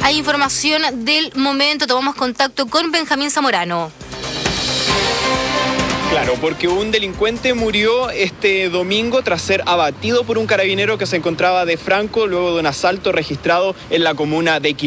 Hay información del momento, tomamos contacto con Benjamín Zamorano. Claro, porque un delincuente murió este domingo tras ser abatido por un carabinero que se encontraba de franco luego de un asalto registrado en la comuna de Quilmes.